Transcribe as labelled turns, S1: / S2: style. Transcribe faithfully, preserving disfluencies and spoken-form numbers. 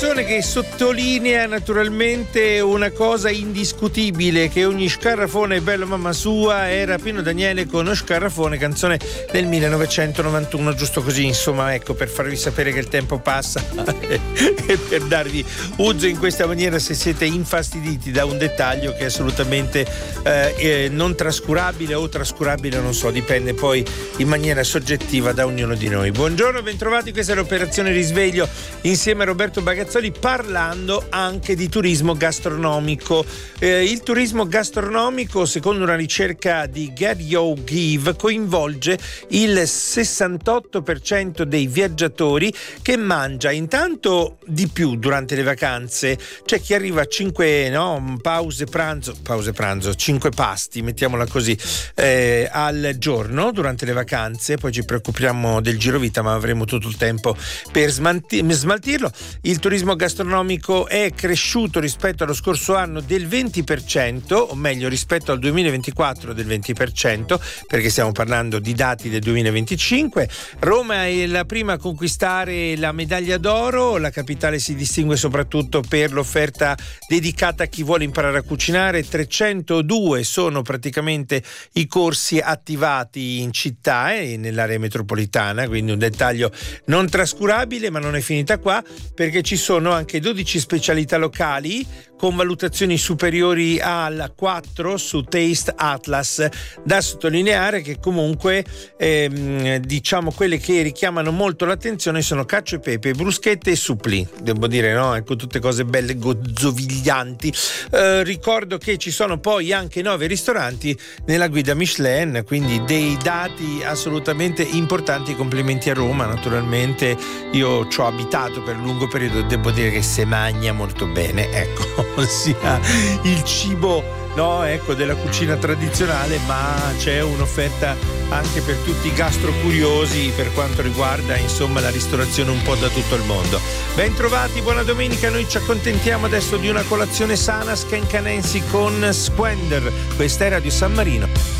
S1: canzone che sottolinea naturalmente una cosa indiscutibile, che ogni scarrafone è bello mamma sua. Era Pino Daniele con Lo Scarrafone, canzone del millenovecentonovantuno, giusto così, insomma, ecco, per farvi sapere che il tempo passa e per darvi uso in questa maniera se siete infastiditi da un dettaglio che è assolutamente eh, eh, non trascurabile o trascurabile, non so, dipende poi in maniera soggettiva da ognuno di noi. Buongiorno, bentrovati, questa è l'Operazione Risveglio insieme a Roberto Bagazzoli, parlando anche di turismo gastronomico. Eh, il turismo gastronomico, secondo una ricerca di Get Yo Give, coinvolge il sessantotto per cento dei viaggiatori che mangia intanto di più durante le vacanze. C'è chi arriva a cinque no, pause pranzo, pause pranzo, cinque pasti, mettiamola così, eh, al giorno durante le vacanze. Poi ci preoccupiamo del girovita, ma avremo tutto il tempo per smalti- smaltirlo. Il turismo gastronomico è cresciuto rispetto allo scorso anno del venti per cento, o meglio rispetto al duemilaventiquattro del venti per cento, perché stiamo parlando di dati del duemilaventicinque. Roma è la prima a conquistare la medaglia d'oro. La capitale si distingue soprattutto per l'offerta dedicata a chi vuole imparare a cucinare. trecentodue sono praticamente i corsi attivati in città e nell'area metropolitana, quindi un dettaglio non trascurabile. Ma non è finita qua, perché ci sono anche dodici specialità locali con valutazioni superiori alla quattro su Taste Atlas. Da sottolineare che comunque ehm, diciamo quelle che richiamano molto l'attenzione sono cacio e pepe, bruschette e supplì, devo dire, no? Ecco, tutte cose belle gozzoviglianti. Eh, ricordo che ci sono poi anche nove ristoranti nella guida Michelin, quindi dei dati assolutamente importanti. Complimenti a Roma, naturalmente. Io ci ho abitato per lungo periodo e devo dire che si mangia molto bene, ecco, ossia il cibo, no, ecco, della cucina tradizionale, ma c'è un'offerta anche per tutti i gastrocuriosi per quanto riguarda, insomma, la ristorazione un po' da tutto il mondo. Ben trovati, buona domenica. Noi ci accontentiamo adesso di una colazione sana, Scancanensi con Squender. Questa è Radio San Marino.